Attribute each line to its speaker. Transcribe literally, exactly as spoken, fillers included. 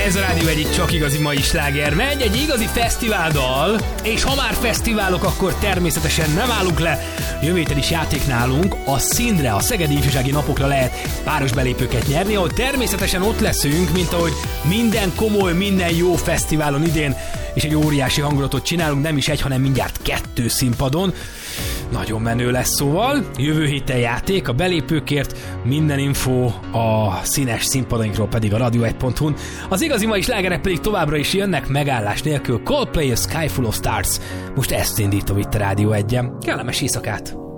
Speaker 1: Ez a Rádió egy csak igazi mai sláger megy, egy igazi fesztiváldal, és ha már fesztiválok, akkor természetesen nem állunk le. Jövő héten is játék nálunk, a színre, a Szegedi Ifjúsági Napokra lehet páros belépőket nyerni, ahol természetesen ott leszünk, mint ahogy minden komoly, minden jó fesztiválon idén, és egy óriási hangulatot csinálunk, nem is egy, hanem mindjárt kettő színpadon. Nagyon menő lesz, szóval. Jövő héten játék, a belépőkért minden info a színes színpadainkról pedig a radio egy pont hu-n. Az igazi mai slágerek pedig továbbra is jönnek megállás nélkül. Coldplay, a Sky Full of Stars. Most ezt indítom itt a Rádió egyen. Kellemes éjszakát!